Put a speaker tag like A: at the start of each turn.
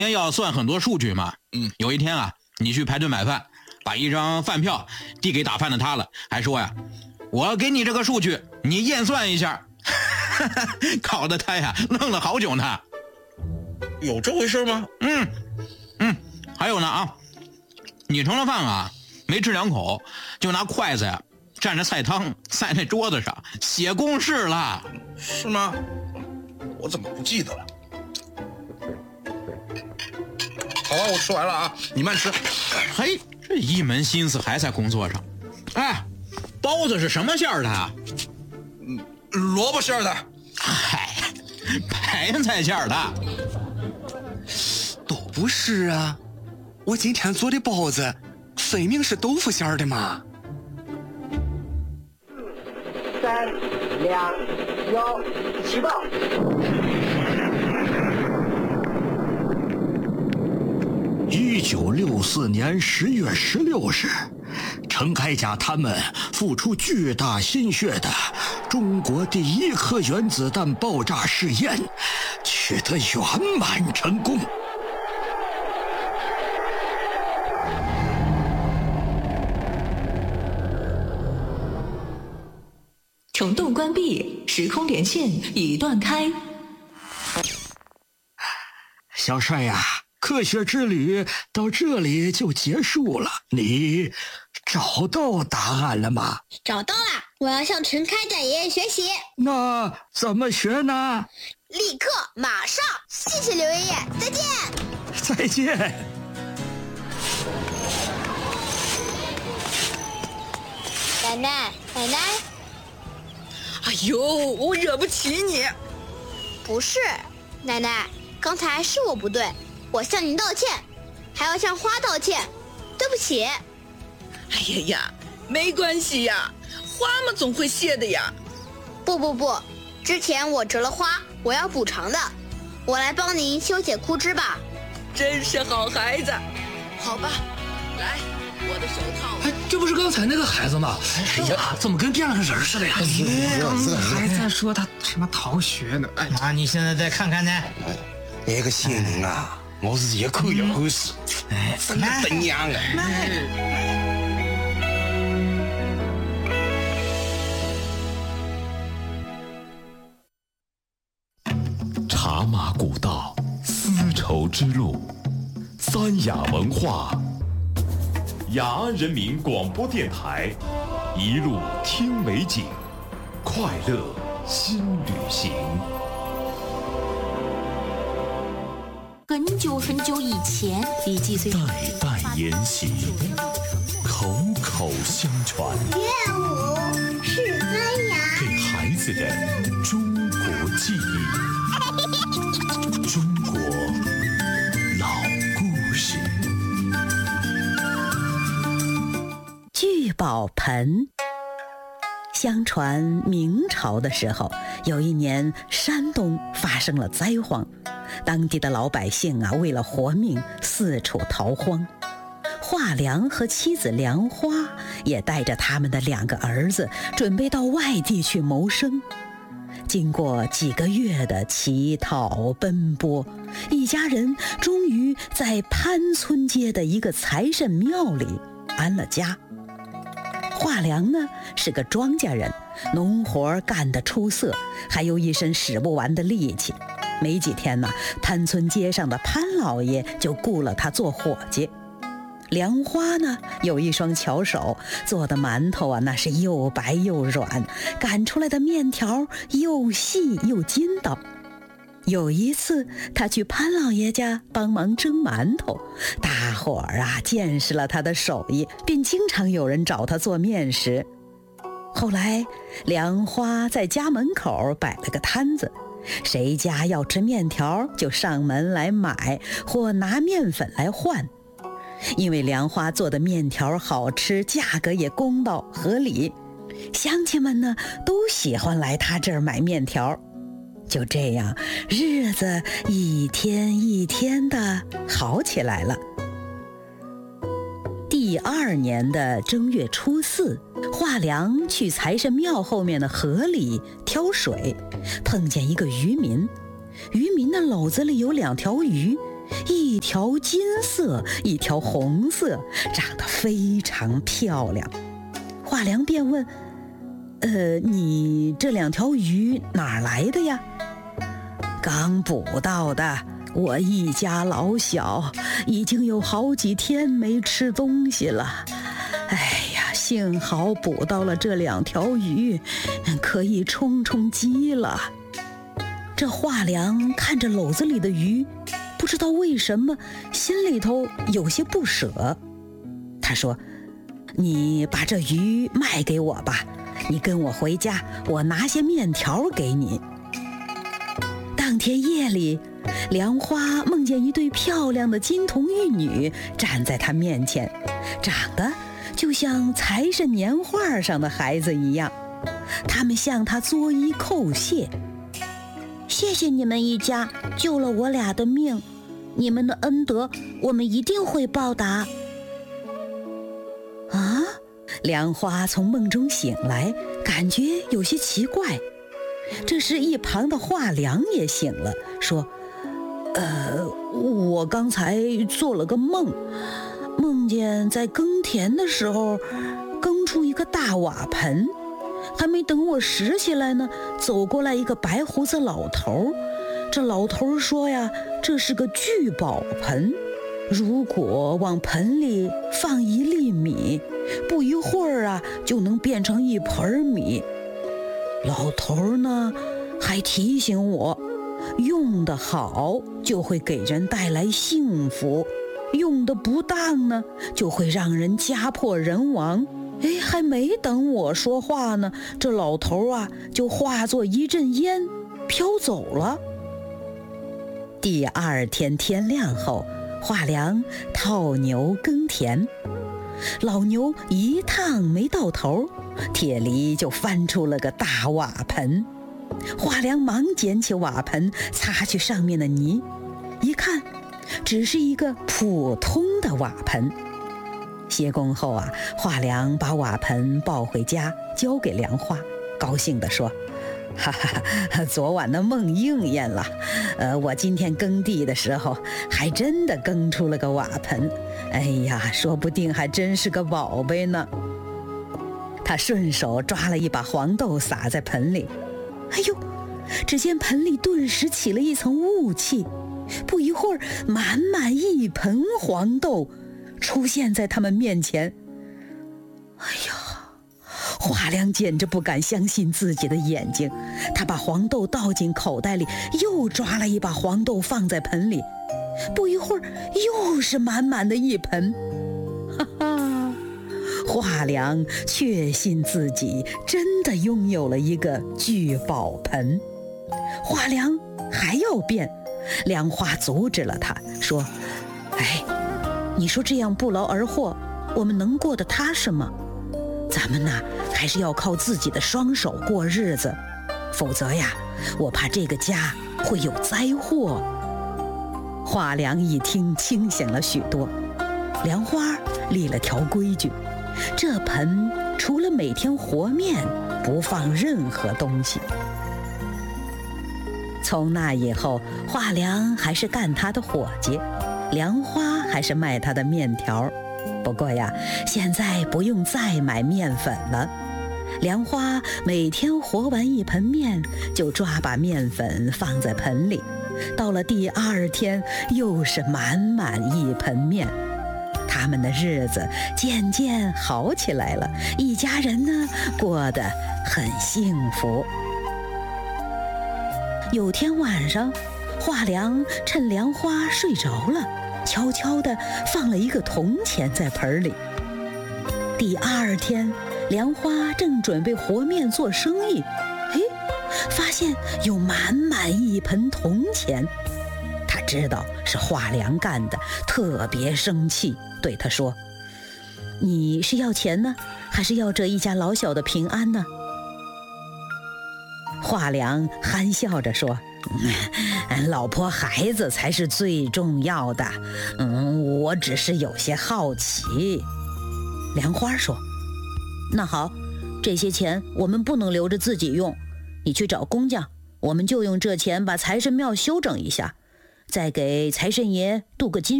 A: 要算很多数据嘛。有一天啊，你去排队买饭，把一张饭票递给打饭的他了，还说呀，我给你这个数据，你验算一下。搞得他呀愣了好久呢。
B: 有这回事吗？
A: 还有呢啊，你盛了饭啊，没吃两口，就拿筷子呀蘸着菜汤在那桌子上写公式了。
B: 是吗？我怎么不记得了？好啊，我吃完了啊，你慢吃。
A: 嘿，这一门心思还在工作上。哎，包子是什么馅儿的啊？
B: 萝卜馅儿的。
A: 嗨，白菜馅儿的。
C: 都不是啊，我今天做的包子分明是豆腐馅儿的嘛。
D: 3、2、1，起爆
E: ！1964年10月16日，陈开甲他们付出巨大心血的中国第1颗原子弹爆炸试验取得圆满成功。
F: 虫洞关闭，时空连线已断开。
E: 小帅呀，科学之旅到这里就结束了，你找到答案了吗？
G: 找到了，我要向陈开甲爷爷学习。
E: 那怎么学呢？
G: 立刻，马上！谢谢刘爷爷，再见。
E: 再见。
G: 奶奶，奶奶。
H: 哎呦，我惹不起你。
G: 不是，奶奶，刚才是我不对，我向您道歉，还要向花道歉，对不起。
H: 哎呀，没关系呀，花嘛总会谢的呀。
G: 不，之前我折了花，我要补偿的，我来帮您修剪枯枝吧。
H: 真是好孩子。好吧，来，我的手套。
I: 哎，这不是刚才那个孩子吗？哎呀，怎么跟变了个人似的呀？
J: 刚还在说他什么逃学呢？哎，
I: 啊，你现在再看看呢。
C: 那个新人啊，我是一口一口死。
I: 哎，
C: 真的真娘啊！
K: 茶马古道，丝绸之路，三雅文化，雅安人民广播电台，一路听美景，快乐新旅行。
L: 很久以前，李继岁
K: 代代沿袭，口口相传。
G: 乐舞是飞扬，
K: 给孩子的中国记忆，中国老故事。
M: 聚宝盆。相传明朝的时候，有一年山东发生了灾荒，当地的老百姓啊，为了活命四处逃荒。华良和妻子梁花也带着他们的2个儿子，准备到外地去谋生。经过几个月的乞讨奔波，一家人终于在潘村街的一个财神庙里安了家。华良呢是个庄稼人，农活干得出色，还有一身使不完的力气。没几天呢，潘村街上的潘老爷就雇了他做伙计。梁花呢有一双巧手，做的馒头啊那是又白又软，擀出来的面条又细又筋道。有一次他去潘老爷家帮忙蒸馒头，大伙儿啊见识了他的手艺，便经常有人找他做面食。后来梁花在家门口摆了个摊子，谁家要吃面条就上门来买，或拿面粉来换。因为梁花做的面条好吃，价格也公道合理，乡亲们呢都喜欢来他这儿买面条。就这样，日子一天一天的好起来了。第2年的正月初4，华良去财神庙后面的河里挑水，碰见一个渔民。渔民的篓子里有2条鱼， 一条金色，一条红色，长得非常漂亮。华良便问：你这2条鱼哪儿来的呀？刚捕到的，我一家老小已经有好几天没吃东西了。哎呀，幸好捕到了这2条鱼，可以充充饥了。这华良看着篓子里的鱼，不知道为什么心里头有些不舍。他说：你把这鱼卖给我吧，你跟我回家，我拿些面条给你。当天夜里，梁花梦见一对漂亮的金童玉女站在她面前，长得就像财神年画上的孩子一样。他们向她作揖叩谢：谢谢你们一家救了我俩的命，你们的恩德我们一定会报答。啊！梁花从梦中醒来，感觉有些奇怪。这时一旁的华良也醒了，说：我刚才做了个梦，梦见在耕田的时候耕出一个大瓦盆，还没等我拾起来呢，走过来一个白胡子老头。这老头说呀，这是个聚宝盆，如果往盆里放1粒米，不一会儿啊就能变成1盆米。老头呢还提醒我，用得好就会给人带来幸福，用得不当呢就会让人家破人亡。还没等我说话呢，这老头啊就化作一阵烟飘走了。第2天天亮后，华良套牛耕田，老牛一趟没到头，铁犁就翻出了个大瓦盆。华良忙捡起瓦盆，擦去上面的泥，一看只是一个普通的瓦盆。歇工后啊，华良把瓦盆抱回家，交给梁花，高兴地说：哈哈，昨晚的梦应验了。我今天耕地的时候，还真的耕出了个瓦盆。哎呀，说不定还真是个宝贝呢。他顺手抓了一把黄豆撒在盆里，哎呦，只见盆里顿时起了一层雾气，不一会儿，满满一盆黄豆出现在他们面前。哎呀，华良简直不敢相信自己的眼睛，他把黄豆倒进口袋里，又抓了一把黄豆放在盆里，不一会儿又是满满的一盆。哈哈，华良确信自己真的拥有了一个聚宝盆。华良还要变，梁花阻止了他，说：你说这样不劳而获，我们能过得踏实吗？咱们呢，还是要靠自己的双手过日子，否则呀，我怕这个家会有灾祸。华良一听，清醒了许多。梁花立了条规矩，这盆除了每天和面，不放任何东西。从那以后，华良还是干他的伙计，梁花还是卖他的面条。不过呀，现在不用再买面粉了。梁花每天和完一盆面，就抓把面粉放在盆里，到了第2天，又是满满一盆面。他们的日子渐渐好起来了，一家人呢，过得很幸福。有天晚上，华良趁梁花睡着了，悄悄地放了一个铜钱在盆里。第2天，梁花正准备和面做生意，发现有满满一盆铜钱。他知道是华良干的，特别生气，对他说：你是要钱呢，还是要这一家老小的平安呢？华良憨笑着说：老婆孩子才是最重要的，我只是有些好奇。梁花说：那好，这些钱我们不能留着自己用，你去找工匠，我们就用这钱把财神庙修整一下， 再给财神爷镀个金